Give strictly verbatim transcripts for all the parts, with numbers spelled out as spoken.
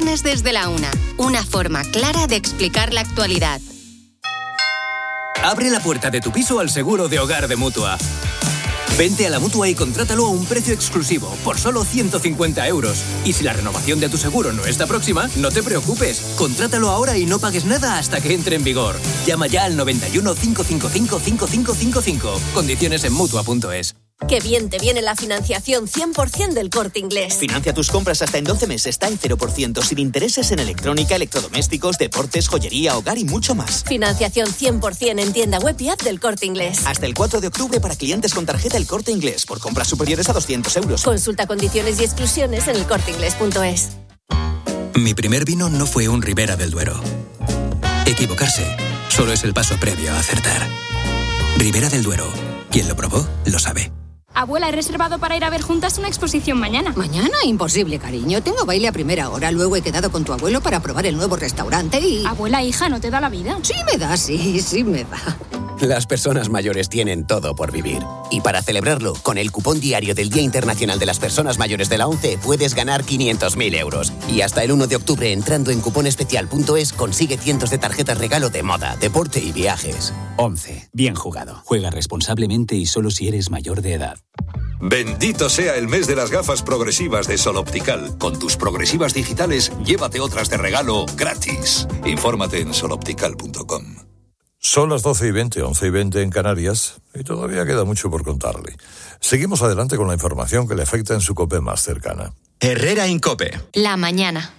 viernes desde la una. Una forma clara de explicar la actualidad. Abre la puerta de tu piso al seguro de hogar de Mutua. Vente a la Mutua y contrátalo a un precio exclusivo, por solo ciento cincuenta euros. Y si la renovación de tu seguro no está próxima, no te preocupes. Contrátalo ahora y no pagues nada hasta que entre en vigor. Llama ya al noventa y uno, cinco cinco cinco, cinco cinco cinco cinco. Condiciones en Mutua punto es. Qué bien te viene la financiación cien por ciento del Corte Inglés. Financia tus compras hasta en doce meses, está en cero por ciento, sin intereses en electrónica, electrodomésticos, deportes, joyería, hogar y mucho más. Financiación cien por ciento en tienda web y app del Corte Inglés. Hasta el cuatro de octubre para clientes con tarjeta El Corte Inglés, por compras superiores a doscientos euros. Consulta condiciones y exclusiones en el corte inglés punto es. Mi primer vino no fue un Ribera del Duero. Equivocarse solo es el paso previo a acertar. Ribera del Duero. Quien lo probó, lo sabe. Abuela, he reservado para ir a ver juntas una exposición mañana. ¿Mañana? Imposible, cariño. Tengo baile a primera hora. Luego he quedado con tu abuelo para probar el nuevo restaurante y... Abuela, hija, ¿no te da la vida? Sí me da, sí, sí me da. Las personas mayores tienen todo por vivir. Y para celebrarlo, con el cupón diario del Día Internacional de las Personas Mayores de la ONCE puedes ganar quinientos mil euros. Y hasta el uno de octubre, entrando en cuponespecial punto es, consigue cientos de tarjetas regalo de moda, deporte y viajes. ONCE. Bien jugado. Juega responsablemente y solo si eres mayor de edad. Bendito sea el mes de las gafas progresivas de Sol Optical. Con tus progresivas digitales, llévate otras de regalo gratis. Infórmate en sol optical punto com. Son las doce y veinte, once y veinte en Canarias, y todavía queda mucho por contarle. Seguimos adelante con la información que le afecta en su COPE más cercana. Herrera Incope. La mañana.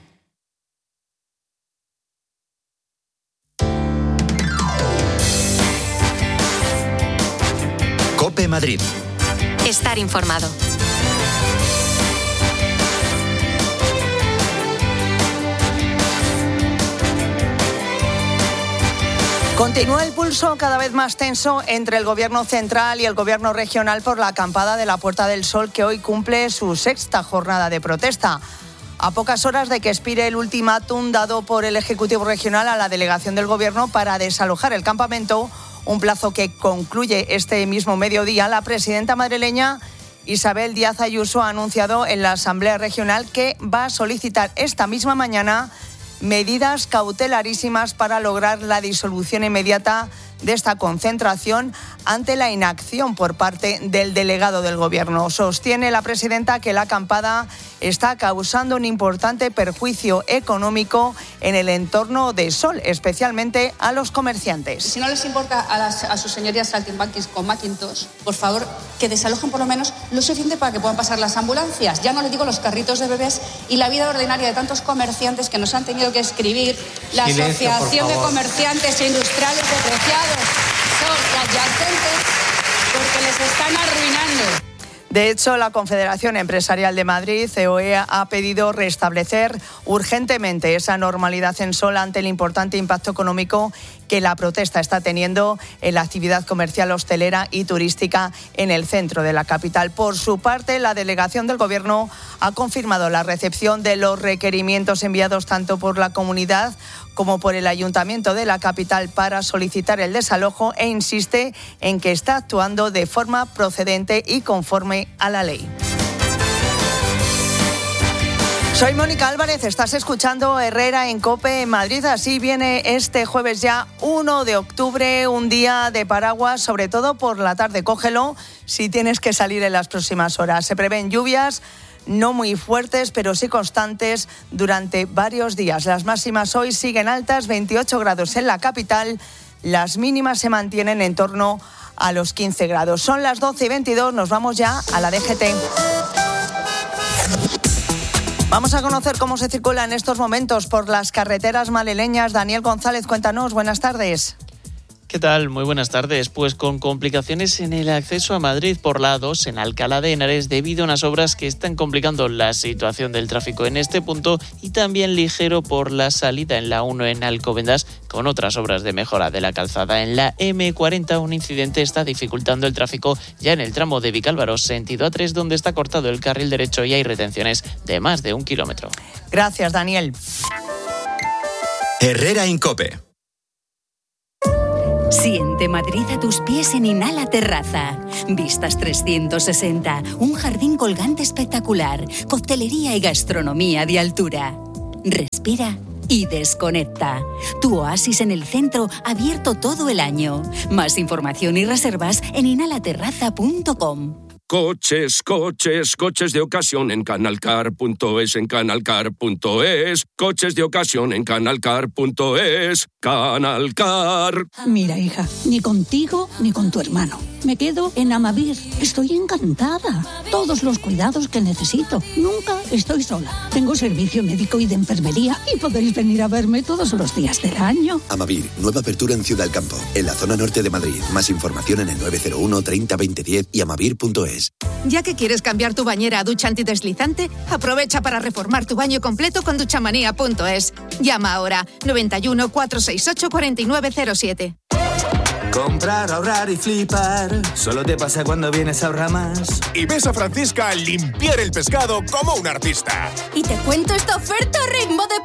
COPE Madrid. Estar informado. Continúa el pulso cada vez más tenso entre el Gobierno central y el Gobierno regional por la acampada de la Puerta del Sol, que hoy cumple su sexta jornada de protesta. A pocas horas de que expire el ultimátum dado por el Ejecutivo regional a la delegación del Gobierno para desalojar el campamento, un plazo que concluye este mismo mediodía, la presidenta madrileña Isabel Díaz Ayuso ha anunciado en la Asamblea Regional que va a solicitar esta misma mañana medidas cautelarísimas para lograr la disolución inmediata de esta concentración ante la inacción por parte del delegado del Gobierno. Sostiene la presidenta que la acampada está causando un importante perjuicio económico en el entorno de Sol, especialmente a los comerciantes. Si no les importa a, las, a sus señorías saltimbanquis con Macintosh, por favor, que desalojen por lo menos lo suficiente para que puedan pasar las ambulancias. Ya no les digo los carritos de bebés y la vida ordinaria de tantos comerciantes que nos han tenido que escribir la Silencio, Asociación de Comerciantes e Industriales de Preciados, Sol y adyacentes, porque les están arruinando. De hecho, la Confederación Empresarial de Madrid, C O E, ha pedido restablecer urgentemente esa normalidad en Sol ante el importante impacto económico que la protesta está teniendo en la actividad comercial, hostelera y turística en el centro de la capital. Por su parte, la delegación del Gobierno ha confirmado la recepción de los requerimientos enviados tanto por la comunidad como por el Ayuntamiento de la capital para solicitar el desalojo e insiste en que está actuando de forma procedente y conforme a la ley. Soy Mónica Álvarez, estás escuchando Herrera en COPE en Madrid. Así viene este jueves ya uno de octubre, un día de paraguas, sobre todo por la tarde. Cógelo si tienes que salir en las próximas horas. Se prevén lluvias, no muy fuertes, pero sí constantes durante varios días. Las máximas hoy siguen altas, veintiocho grados en la capital. Las mínimas se mantienen en torno a los quince grados. Son las doce y veintidós, nos vamos ya a la D G T. Vamos a conocer cómo se circula en estos momentos por las carreteras madrileñas. Daniel González, cuéntanos, buenas tardes. ¿Qué tal? Muy buenas tardes. Pues con complicaciones en el acceso a Madrid por la A dos en Alcalá de Henares debido a unas obras que están complicando la situación del tráfico en este punto y también ligero por la salida en la uno en Alcobendas con otras obras de mejora de la calzada. En la eme cuarenta un incidente está dificultando el tráfico ya en el tramo de Vicálvaro sentido A tres donde está cortado el carril derecho y hay retenciones de más de un kilómetro. Gracias, Daniel. Herrera Incope. Siente Madrid a tus pies en Inhala Terraza. Vistas trescientos sesenta, un jardín colgante espectacular, coctelería y gastronomía de altura. respira y desconecta. Tu oasis en el centro, abierto todo el año. Más información y reservas en inhalaterraza punto com. Coches, coches, coches de ocasión en canalcar punto es, en canalcar punto es. Coches de ocasión en canalcar punto es. Canalcar. Mira, hija, ni contigo ni con tu hermano. Me quedo en Amavir. Estoy encantada. Todos los cuidados que necesito. Nunca estoy sola. Tengo servicio médico y de enfermería y podéis venir a verme todos los días del año. Amavir, nueva apertura en Ciudad del Campo, en la zona norte de Madrid. Más información en el nueve cero uno treinta veinte diez y amavir punto es. Ya que quieres cambiar tu bañera a ducha antideslizante, aprovecha para reformar tu baño completo con duchamanía punto es. Llama ahora noventa y uno, cuatrocientos sesenta y ocho, cuarenta y nueve cero siete. Comprar, ahorrar y flipar, solo te pasa cuando vienes a Ahorra Más. Y ves a Francisca limpiar el pescado como un artista. Y te cuento esta oferta a ritmo de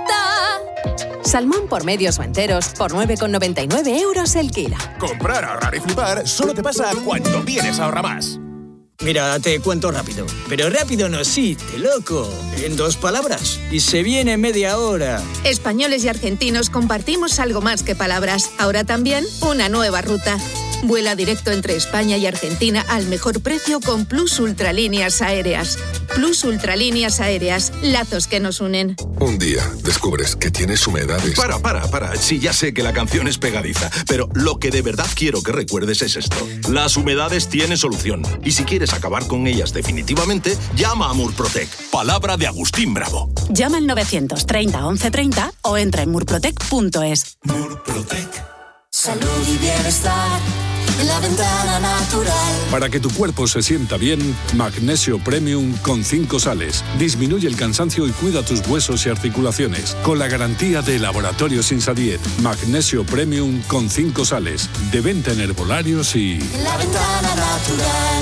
pianista. Salmón por medios o enteros por nueve con noventa y nueve euros el kilo. Comprar, ahorrar y flipar solo te pasa cuando vienes a Ahorra Más. Mira, te cuento rápido. Pero rápido no existe, loco. En dos palabras. Y se viene en media hora. Españoles y argentinos compartimos algo más que palabras. Ahora también una nueva ruta. Vuela directo entre España y Argentina al mejor precio con Plus Ultralíneas Aéreas. Plus Ultralíneas Aéreas, lazos que nos unen. Un día descubres que tienes humedades. Para, para, para. Sí, ya sé que la canción es pegadiza, pero lo que de verdad quiero que recuerdes es esto. Las humedades tienen solución. Y si quieres acabar con ellas definitivamente, llama a Murprotec. Palabra de Agustín Bravo. Llama al novecientos treinta once treinta o entra en murprotec punto es. Murprotec. Salud y bienestar en la ventana natural. Para que tu cuerpo se sienta bien, Magnesio Premium con cinco sales. Disminuye el cansancio y cuida tus huesos y articulaciones. Con la garantía de Laboratorios Insadiet. Magnesio Premium con cinco sales. De venta en herbolarios y... En la ventana natural.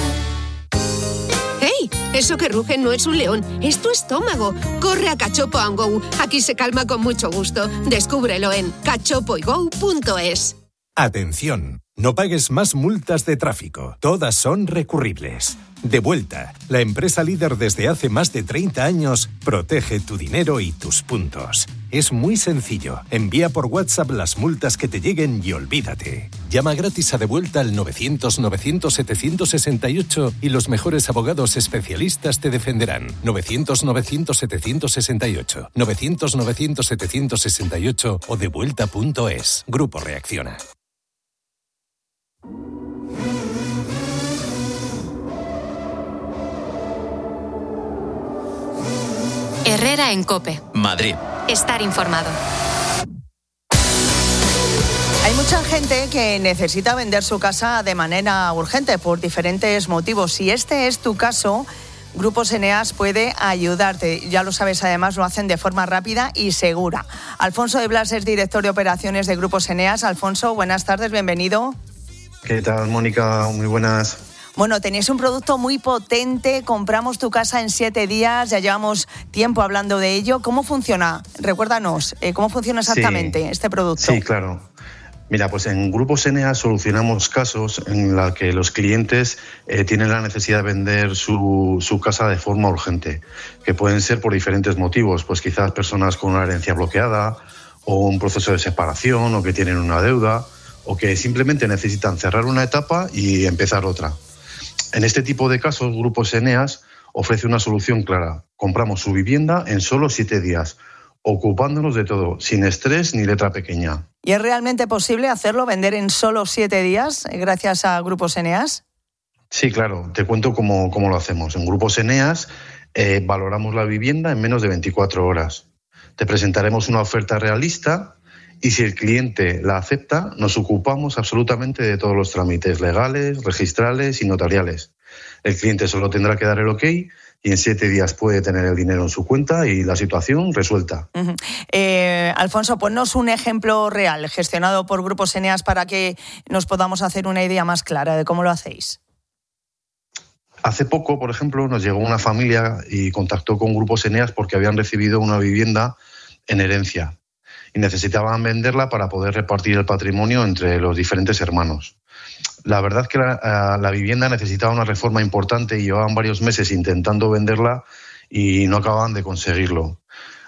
¡Hey! Eso que ruge no es un león, es tu estómago. Corre a Cachopo and Go. Aquí se calma con mucho gusto. Descúbrelo en cachopo y go punto es. Atención, no pagues más multas de tráfico. Todas son recurribles. Devuelta, la empresa líder desde hace más de treinta años, protege tu dinero y tus puntos. Es muy sencillo. Envía por WhatsApp las multas que te lleguen y olvídate. Llama gratis a Devuelta al novecientos, novecientos, setecientos sesenta y ocho y los mejores abogados especialistas te defenderán. novecientos, novecientos, setecientos sesenta y ocho. novecientos, novecientos, setecientos sesenta y ocho o devuelta punto es. Grupo Reacciona. Herrera en COPE. Madrid. Estar informado. Hay mucha gente que necesita vender su casa de manera urgente por diferentes motivos. Si este es tu caso, Grupos Eneas puede ayudarte. Ya lo sabes, además lo hacen de forma rápida y segura. Alfonso de Blas es director de operaciones de Grupos Eneas. Alfonso, buenas tardes, bienvenido. ¿Qué tal, Mónica? Muy buenas. Bueno, tenéis un producto muy potente, compramos tu casa en siete días, ya llevamos tiempo hablando de ello. ¿Cómo funciona? Recuérdanos, eh, ¿cómo funciona exactamente sí, este producto? Sí, claro. Mira, pues en Grupos Eneas solucionamos casos en los que los clientes eh, tienen la necesidad de vender su, su casa de forma urgente, que pueden ser por diferentes motivos, pues quizás personas con una herencia bloqueada o un proceso de separación o que tienen una deuda o que simplemente necesitan cerrar una etapa y empezar otra. En este tipo de casos, Grupos Eneas ofrece una solución clara. Compramos su vivienda en solo siete días, ocupándonos de todo, sin estrés ni letra pequeña. ¿Y es realmente posible hacerlo, vender en solo siete días, gracias a Grupos Eneas? Sí, claro. Te cuento cómo, cómo lo hacemos. En Grupos Eneas eh, valoramos la vivienda en menos de veinticuatro horas. Te presentaremos una oferta realista y si el cliente la acepta, nos ocupamos absolutamente de todos los trámites legales, registrales y notariales. El cliente solo tendrá que dar el ok y en siete días puede tener el dinero en su cuenta y la situación resuelta. Uh-huh. Eh, Alfonso, ponnos un ejemplo real gestionado por Grupos Eneas para que nos podamos hacer una idea más clara de cómo lo hacéis. Hace poco, por ejemplo, nos llegó una familia y contactó con Grupos Eneas porque habían recibido una vivienda en herencia y necesitaban venderla para poder repartir el patrimonio entre los diferentes hermanos. La verdad es que la, la vivienda necesitaba una reforma importante y llevaban varios meses intentando venderla y no acababan de conseguirlo.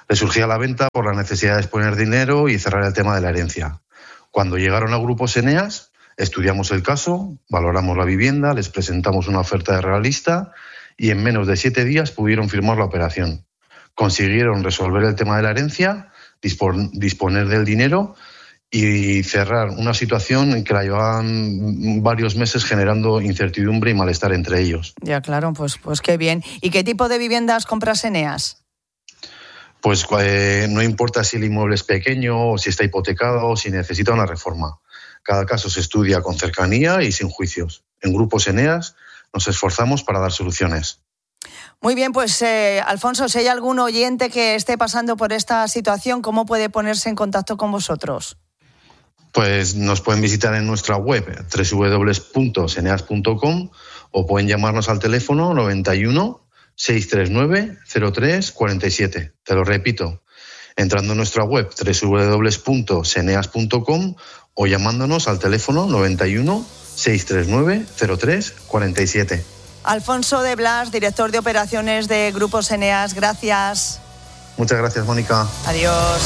Le surgía la venta por la necesidad de exponer dinero y cerrar el tema de la herencia. Cuando llegaron al Grupo Eneas, estudiamos el caso, valoramos la vivienda, les presentamos una oferta de realista y en menos de siete días pudieron firmar la operación. Consiguieron resolver el tema de la herencia, dispon- disponer del dinero y cerrar una situación en que la llevaban varios meses generando incertidumbre y malestar entre ellos. Ya, claro, pues, pues qué bien. ¿Y qué tipo de viviendas compras Eneas? Pues eh, no importa si el inmueble es pequeño, o si está hipotecado, o si necesita una reforma. Cada caso se estudia con cercanía y sin juicios. En Grupos Eneas nos esforzamos para dar soluciones. Muy bien, pues eh, Alfonso, si hay algún oyente que esté pasando por esta situación, ¿cómo puede ponerse en contacto con vosotros? Pues nos pueden visitar en nuestra web doble u doble u doble u punto eneas punto com o pueden llamarnos al teléfono noventa y uno, seiscientos treinta y nueve, cero tres cuarenta y siete. Te lo repito, entrando en nuestra web doble u doble u doble u punto eneas punto com o llamándonos al teléfono noventa y uno, seiscientos treinta y nueve, cero tres cuarenta y siete. Alfonso de Blas, director de operaciones de Grupos Eneas, gracias. Muchas gracias, Mónica. Adiós.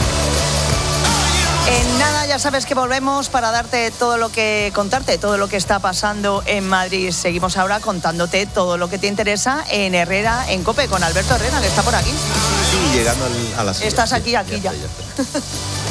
En nada, ya sabes que volvemos para darte todo lo que, contarte todo lo que está pasando en Madrid. Seguimos ahora contándote todo lo que te interesa en Herrera, en COPE, con Alberto Herrera, que está por aquí. Sí, llegando al, a las... Estás aquí, aquí ya. ya. ya.